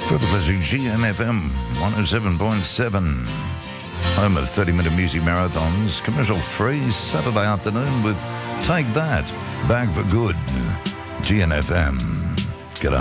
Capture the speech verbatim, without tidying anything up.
For the pleasure, G N F M one oh seven point seven. Home of thirty-minute music marathons, commercial-free Saturday afternoon with Take That, Back for Good. G N F M.